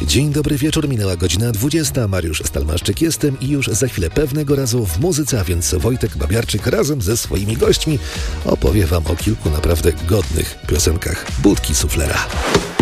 Dzień dobry wieczór, minęła godzina 20. Mariusz Stalmaszczyk jestem i już za chwilę pewnego razu w muzyce, a więc Wojtek Babiarczyk razem ze swoimi gośćmi opowie wam o kilku naprawdę godnych piosenkach Budki Suflera.